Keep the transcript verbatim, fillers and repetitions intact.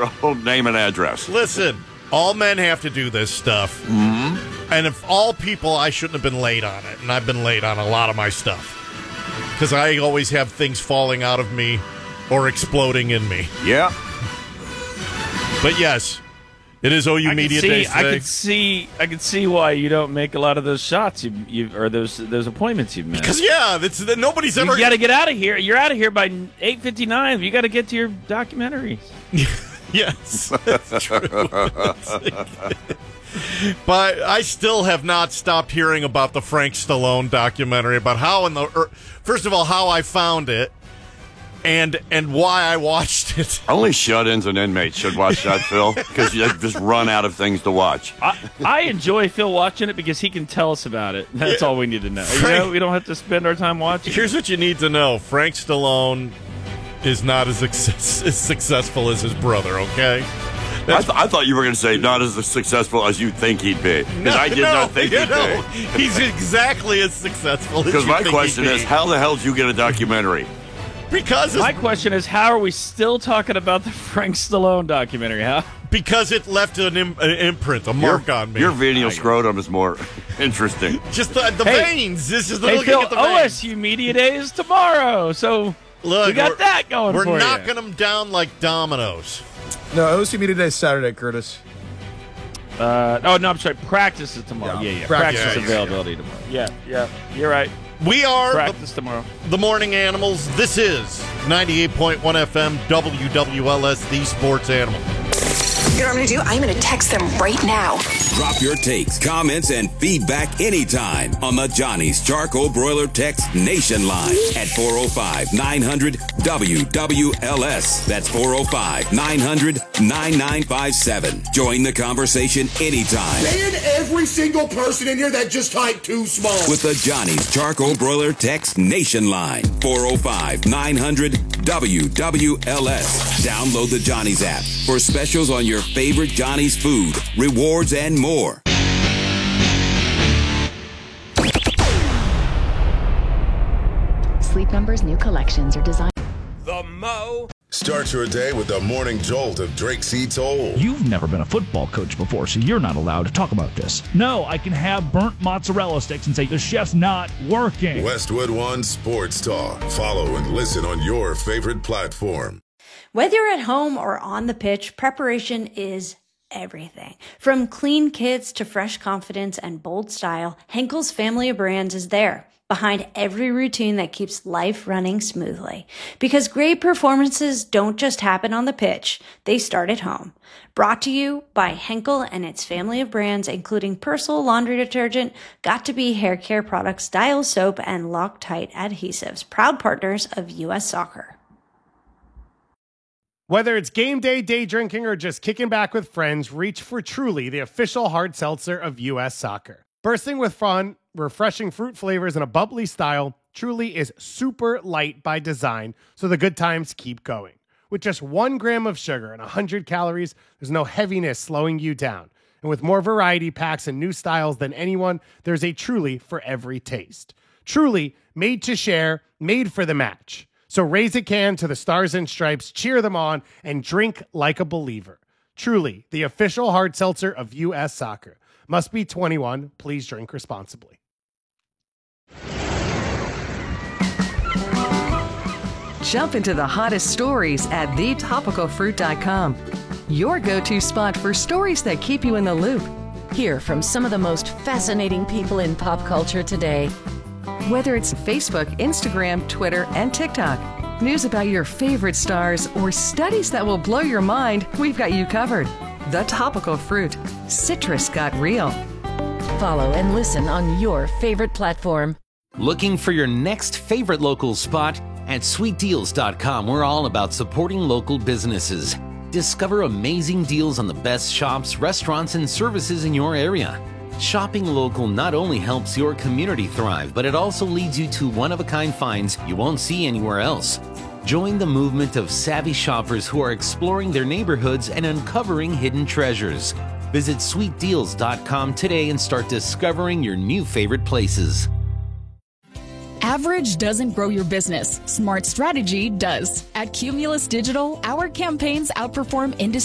your old name and address. Listen, all men have to do this stuff. Mm-hmm. And if all people, I shouldn't have been late on it. And I've been late on a lot of my stuff. Because I always have things falling out of me or exploding in me. Yeah. But yes, it is O U I Media see, Days today. I can see, I can see why you don't make a lot of those shots you, you or those those appointments you've made. Because yeah, it's, nobody's ever. You got to get out of here. You're out of here by eight fifty-nine. You got to get to your documentaries. Yes, that's true. But I still have not stopped hearing about the Frank Stallone documentary, about how in the er, first of all how I found it, and and why I watched it. Only shut-ins and inmates should watch that, Phil, because you just run out of things to watch. I, I enjoy Phil watching it because he can tell us about it. That's Yeah. all we need to know. Frank, you know. We don't have to spend our time watching. Here's what you need to know: Frank Stallone is not as, success, as successful as his brother. Okay. I, th- I thought you were going to say not as successful as you think he'd be. Because No, I did no, not think he'd no. be. He's exactly as successful as you Because my think question he'd is, be. how the hell did you get a documentary? Because My it's, question is, how are we still talking about the Frank Stallone documentary? How? because it left an, Im- an imprint, a mark your, on me. Your venial scrotum is more interesting. Just the, the Hey. veins. This is Hey, looking Phil, at the O veins. S U Media Day is tomorrow, so Look, we got we're- that going We're for you. knocking them down like dominoes. No, O C Media Day is Saturday, Curtis. Uh, oh, no, I'm sorry. Practice is tomorrow. Yeah, Yeah, yeah. practice. Practice, Yeah, yeah, availability tomorrow. Yeah, yeah. You're right. We are the, Practice tomorrow. the Morning Animals. This is ninety-eight point one F M W W L S, the Sports Animal. You know what I'm going to do? I'm going to text them right now. Drop your takes, comments, and feedback anytime on the Johnny's Charcoal Broiler Text Nation line at four oh five, nine hundred, W W L S. That's four oh five, nine hundred, nine nine five seven. Join the conversation anytime And every single person in here that just typed too small. with the Johnny's Charcoal Broiler Text Nation line. four oh five, nine hundred, W W L S. Download the Johnny's app for specials on your favorite Johnny's food, rewards, and more. Sleep Number's new collections are designed. The Mo. Start your day with the morning jolt of Drake C. Toll. You've never been a football coach before, so you're not allowed to talk about this. No, I can have burnt mozzarella sticks and say the chef's not working. Westwood One Sports Talk. Follow and listen on your favorite platform. Whether you're at home or on the pitch, preparation is everything. From clean kits to fresh confidence and bold style, Henkel's family of brands is there, behind every routine that keeps life running smoothly. Because great performances don't just happen on the pitch, they start at home. Brought to you by Henkel and its family of brands, including Persil laundry detergent, Got2b hair care products, Dial soap, and Loctite adhesives, proud partners of U S Soccer. Whether it's game day, day drinking, or just kicking back with friends, reach for Truly, the official hard seltzer of U S Soccer. Bursting with fun, refreshing fruit flavors, and a bubbly style, Truly is super light by design, so the good times keep going. With just one gram of sugar and one hundred calories, there's no heaviness slowing you down. And with more variety packs and new styles than anyone, there's a Truly for every taste. Truly, made to share, made for the match. So raise a can to the Stars and Stripes, cheer them on, and drink like a believer. Truly, the official hard seltzer of U S Soccer. Must be twenty-one. Please drink responsibly. Jump into the hottest stories at the topical fruit dot com. Your go-to spot for stories that keep you in the loop. Hear from some of the most fascinating people in pop culture today. Whether it's Facebook, Instagram, Twitter, and TikTok, news about your favorite stars, or studies that will blow your mind, we've got you covered. The Topical Fruit. Citrus got real. Follow and listen on your favorite platform. Looking for your next favorite local spot? At sweet deals dot com, we're all about supporting local businesses. Discover amazing deals on the best shops, restaurants, and services in your area. Shopping local not only helps your community thrive, but it also leads you to one-of-a-kind finds you won't see anywhere else. Join the movement of savvy shoppers who are exploring their neighborhoods and uncovering hidden treasures. Visit sweet deals dot com today and start discovering your new favorite places. Average doesn't grow your business. Smart strategy does. At Cumulus Digital, our campaigns outperform industry